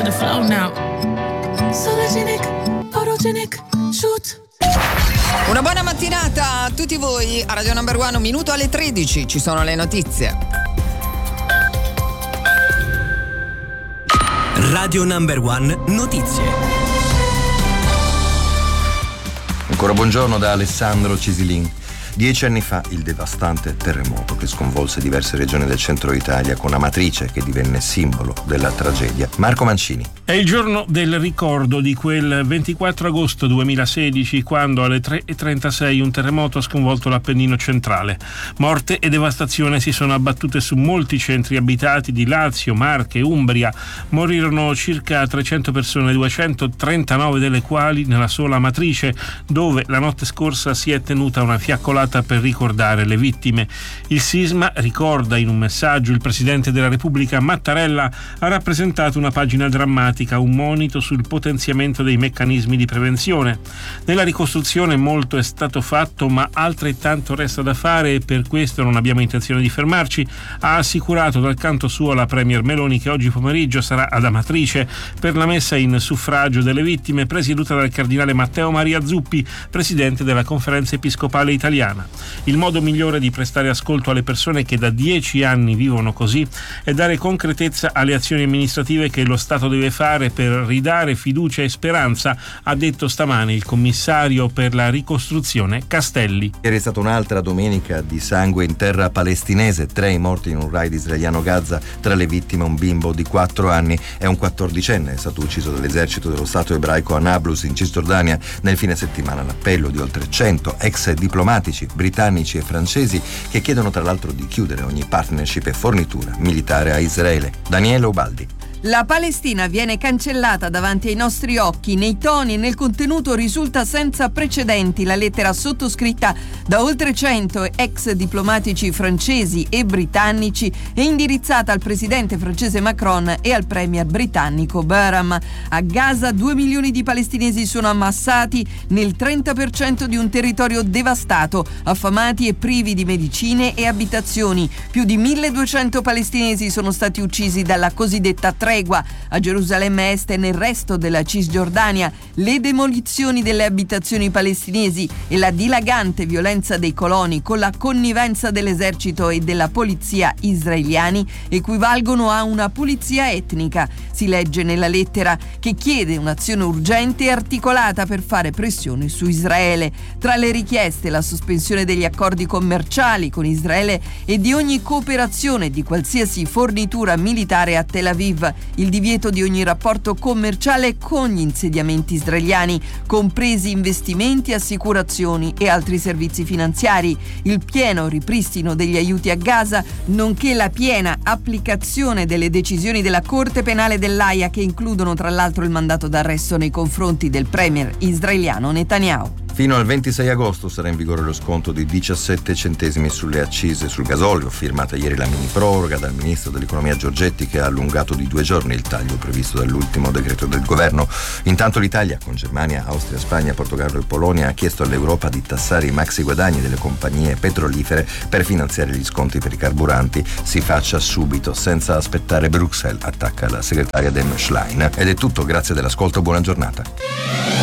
the flow now. Sologenic, photogenic, shoot. Una buona mattinata a tutti voi a Radio Number One, 1 minuto alle 13, ci sono le notizie. Radio Number One notizie. Ancora buongiorno da Alessandro Cisilin. 10 anni fa il devastante terremoto che sconvolse diverse regioni del centro Italia con Amatrice che divenne simbolo della tragedia. Marco Mancini. È il giorno del ricordo di quel 24 agosto 2016 quando alle 3:36 un terremoto ha sconvolto l'Appennino centrale. Morte e devastazione si sono abbattute su molti centri abitati di Lazio, Marche, Umbria. Morirono circa 300 persone, 239 delle quali nella sola Amatrice, dove la notte scorsa si è tenuta una fiaccolata per ricordare le vittime. Il sisma, ricorda in un messaggio il Presidente della Repubblica Mattarella, ha rappresentato una pagina drammatica, un monito sul potenziamento dei meccanismi di prevenzione. Nella ricostruzione molto è stato fatto, ma altrettanto resta da fare e per questo non abbiamo intenzione di fermarci, ha assicurato dal canto suo la Premier Meloni, che oggi pomeriggio sarà ad Amatrice per la messa in suffragio delle vittime, presieduta dal Cardinale Matteo Maria Zuppi, Presidente della Conferenza Episcopale Italiana. Il modo migliore di prestare ascolto alle persone che da 10 anni vivono così è dare concretezza alle azioni amministrative che lo Stato deve fare per ridare fiducia e speranza, ha detto stamane il commissario per la ricostruzione Castelli. Ieri è stata un'altra domenica di sangue in terra palestinese, 3 i morti in un raid israeliano Gaza, tra le vittime un bimbo di 4 anni e un 14enne è stato ucciso dall'esercito dello Stato ebraico a Nablus in Cisgiordania nel fine settimana. L'appello di oltre 100 ex diplomatici britannici e francesi che chiedono tra l'altro di chiudere ogni partnership e fornitura militare a Israele. Daniele Ubaldi. La Palestina viene cancellata davanti ai nostri occhi. Nei toni e nel contenuto risulta senza precedenti la lettera sottoscritta da oltre 100 ex diplomatici francesi e britannici e indirizzata al presidente francese Macron e al premier britannico Barham. A Gaza 2 milioni di palestinesi sono ammassati nel 30% di un territorio devastato, affamati e privi di medicine e abitazioni. Più di 1200 palestinesi sono stati uccisi dalla cosiddetta tregua. A Gerusalemme Est e nel resto della Cisgiordania, le demolizioni delle abitazioni palestinesi e la dilagante violenza dei coloni con la connivenza dell'esercito e della polizia israeliani equivalgono a una pulizia etnica, si legge nella lettera, che chiede un'azione urgente e articolata per fare pressione su Israele. Tra le richieste la sospensione degli accordi commerciali con Israele e di ogni cooperazione di qualsiasi fornitura militare a Tel Aviv, il divieto di ogni rapporto commerciale con gli insediamenti israeliani, compresi investimenti, assicurazioni e altri servizi finanziari, il pieno ripristino degli aiuti a Gaza, nonché la piena applicazione delle decisioni della Corte Penale dell'Aia che includono tra l'altro il mandato d'arresto nei confronti del premier israeliano Netanyahu. Fino al 26 agosto sarà in vigore lo sconto di 17 centesimi sulle accise sul gasolio, firmata ieri la mini proroga dal ministro dell'economia Giorgetti, che ha allungato di 2 giorni il taglio previsto dall'ultimo decreto del governo. Intanto l'Italia, con Germania, Austria, Spagna, Portogallo e Polonia, ha chiesto all'Europa di tassare i maxi guadagni delle compagnie petrolifere per finanziare gli sconti per i carburanti. Si faccia subito, senza aspettare Bruxelles, attacca la segretaria Dem Schlein. Ed è tutto, grazie dell'ascolto, buona giornata.